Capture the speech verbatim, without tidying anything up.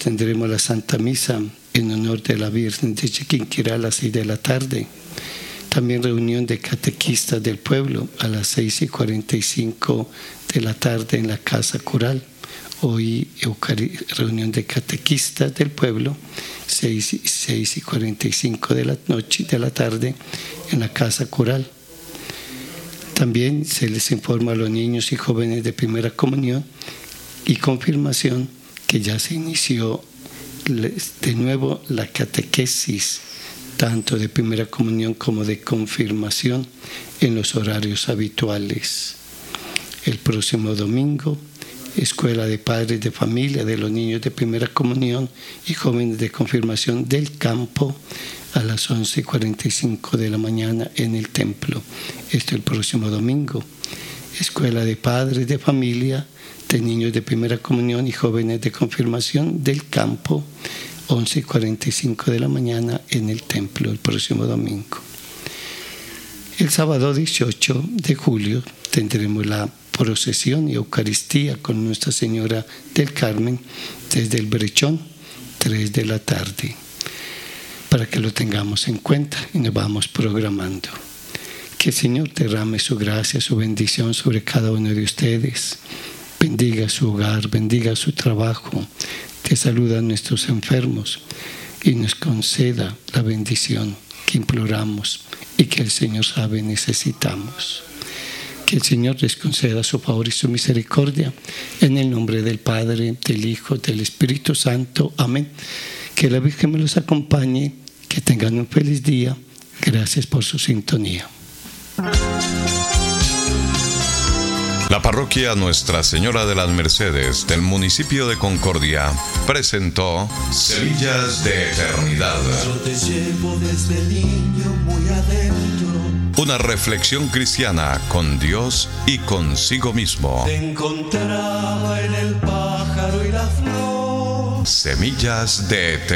tendremos la Santa Misa en honor de la Virgen de Chiquinquirá a las seis de la tarde. También reunión de catequistas del pueblo a las seis y cuarenta y cinco de la tarde en la Casa Cural. Hoy Eucari- reunión de catequistas del pueblo, seis y cuarenta y cinco de la noche, de la tarde en la Casa Cural. También se les informa a los niños y jóvenes de primera comunión y confirmación que ya se inició de nuevo la catequesis, tanto de primera comunión como de confirmación en los horarios habituales. El próximo domingo, Escuela de Padres de Familia de los niños de primera comunión y jóvenes de confirmación del campo a las once y cuarenta y cinco de la mañana en el templo. Esto el próximo domingo. Escuela de Padres de Familia de niños de primera comunión y jóvenes de confirmación del campo, once y cuarenta y cinco de la mañana en el templo el próximo domingo. El sábado dieciocho de julio tendremos la procesión y Eucaristía con Nuestra Señora del Carmen desde el Brechón, tres de la tarde, para que lo tengamos en cuenta y nos vamos programando. Que el Señor derrame su gracia, su bendición sobre cada uno de ustedes. Bendiga su hogar, bendiga su trabajo, que saluda a nuestros enfermos y nos conceda la bendición que imploramos y que el Señor sabe necesitamos. Que el Señor les conceda su favor y su misericordia en el nombre del Padre, del Hijo, del Espíritu Santo. Amén. Que la Virgen me los acompañe, que tengan un feliz día. Gracias por su sintonía. La parroquia Nuestra Señora de las Mercedes del municipio de Concordia presentó Semillas de Eternidad. Yo te llevo desde niño muy adentro. Una reflexión cristiana con Dios y consigo mismo. Te encontraba en el pájaro y la flor. Semillas de Eternidad.